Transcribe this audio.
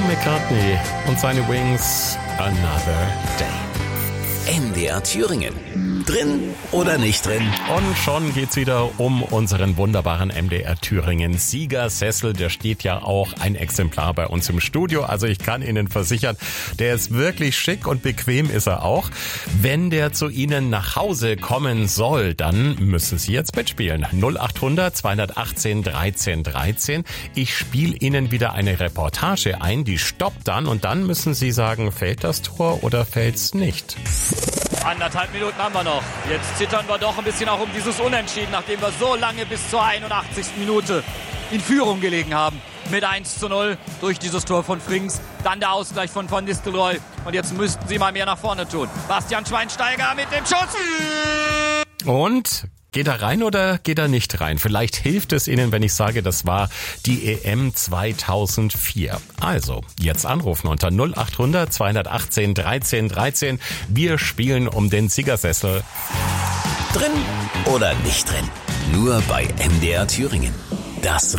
Paul McCartney und seine Wings, Another Day. MDR Thüringen. Drin oder nicht drin? Und schon geht's wieder um unseren wunderbaren MDR Thüringen Siegersessel. Der steht ja auch ein Exemplar bei uns im Studio. Also ich kann Ihnen versichern, der ist wirklich schick und bequem ist er auch. Wenn der zu Ihnen nach Hause kommen soll, dann müssen Sie jetzt mitspielen. 0800 218 13 13. Ich spiele Ihnen wieder eine Reportage ein, die stoppt dann und dann müssen Sie sagen, fällt das Tor oder fällt's nicht? 1,5 Minuten haben wir noch. Jetzt zittern wir doch ein bisschen auch um dieses Unentschieden, nachdem wir so lange bis zur 81. Minute in Führung gelegen haben. Mit 1:0 durch dieses Tor von Frings. Dann der Ausgleich von Van Nistelrooy. Und jetzt müssten sie mal mehr nach vorne tun. Bastian Schweinsteiger mit dem Schuss. Und geht er rein oder geht er nicht rein? Vielleicht hilft es Ihnen, wenn ich sage, das war die EM 2004. Also, jetzt anrufen unter 0800 218 13 13. Wir spielen um den Siegersessel. Drin oder nicht drin? Nur bei MDR Thüringen. Das